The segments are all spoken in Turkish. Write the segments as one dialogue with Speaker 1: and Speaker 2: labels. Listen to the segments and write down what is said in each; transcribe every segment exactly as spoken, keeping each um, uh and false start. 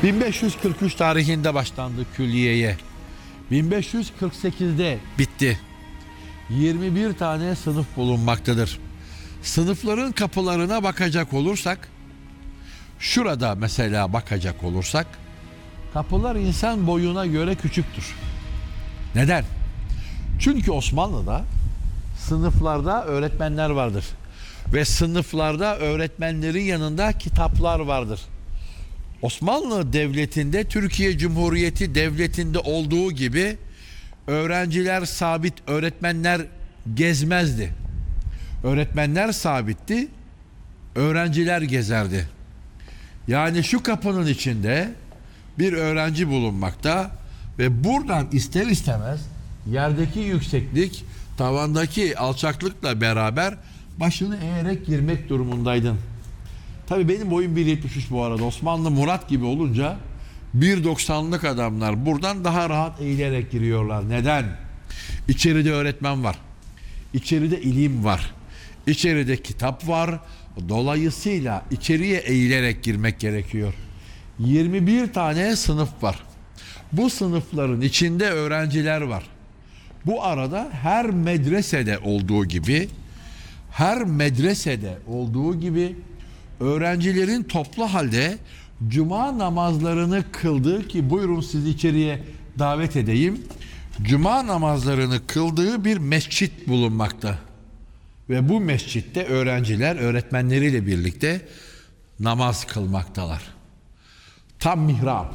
Speaker 1: bin beş yüz kırk üç tarihinde başlandı külliyeye. bin beş yüz kırk sekizde bitti. yirmi bir tane sınıf bulunmaktadır. Sınıfların kapılarına bakacak olursak, şurada mesela bakacak olursak, kapılar insan boyuna göre küçüktür. Neden? Çünkü Osmanlı'da sınıflarda öğretmenler vardır. Ve sınıflarda öğretmenlerin yanında kitaplar vardır. Osmanlı Devleti'nde, Türkiye Cumhuriyeti Devleti'nde olduğu gibi öğrenciler sabit, öğretmenler gezmezdi. Öğretmenler sabitti, öğrenciler gezerdi. Yani şu kapının içinde bir öğrenci bulunmakta ve buradan ister istemez yerdeki yükseklik, tavandaki alçaklıkla beraber başını eğerek girmek durumundaydın. Tabii benim boyum bir yetmiş üç bu arada. Osmanlı Murat gibi olunca bir doksanlık adamlar buradan daha rahat eğilerek giriyorlar. Neden? İçeride öğretmen var. İçeride ilim var. İçeride kitap var. Dolayısıyla içeriye eğilerek girmek gerekiyor. yirmi bir tane sınıf var. Bu sınıfların içinde öğrenciler var. Bu arada her medresede olduğu gibi her medresede olduğu gibi öğrencilerin toplu halde cuma namazlarını kıldığı, ki buyurun sizi içeriye davet edeyim, cuma namazlarını kıldığı bir mescit bulunmakta. Ve bu mescitte öğrenciler öğretmenleriyle birlikte namaz kılmaktalar. Tam mihrap.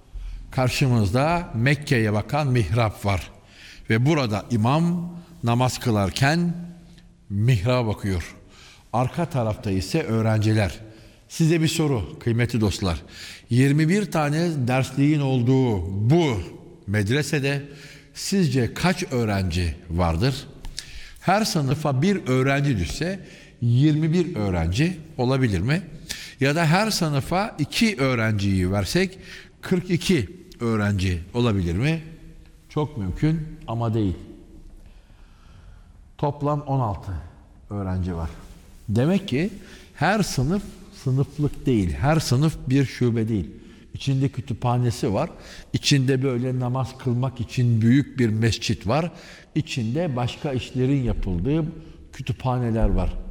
Speaker 1: Karşımızda Mekke'ye bakan mihrap var. Ve burada imam namaz kılarken mihraba bakıyor. Arka tarafta ise öğrenciler. Size bir soru kıymetli dostlar. yirmi bir tane dersliğin olduğu bu medresede sizce kaç öğrenci vardır? Her sınıfa bir öğrenci düşse yirmi bir öğrenci olabilir mi? Ya da her sınıfa iki öğrenciyi versek kırk iki öğrenci olabilir mi? Çok mümkün ama değil. Toplam on altı öğrenci var. Demek ki her sınıf sınıflık değil. Her sınıf bir şube değil. İçinde kütüphanesi var. İçinde böyle namaz kılmak için büyük bir mescit var. İçinde başka işlerin yapıldığı kütüphaneler var.